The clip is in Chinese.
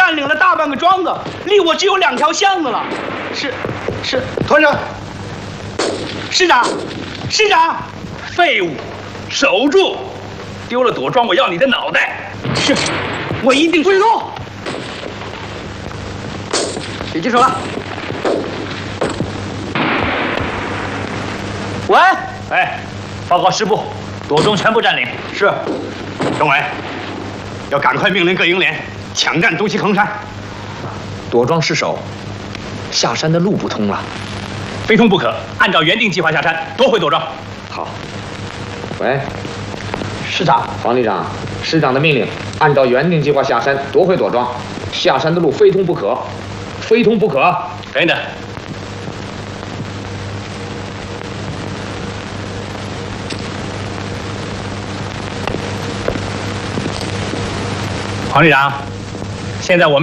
占领了大半个庄子，离我只有2条巷子了。是， 团长， 师长，师长， 废物，守住！丢了朵庄，我要你的脑袋！ 是，我一定。 对喽！ 别接手了。喂， 哎，报告师部，朵庄全部占领。 是，政委，要赶快命令各营连抢占东西坑山。 朵庄失守，下山的路不通了， 非通不可。按照原定计划下山，夺回朵庄。 好。喂， 师长， 黄旅长，师长的命令，按照原定计划下山，夺回朵庄。下山的路非通不可，非通不可。 等等。黄旅长，现在我们。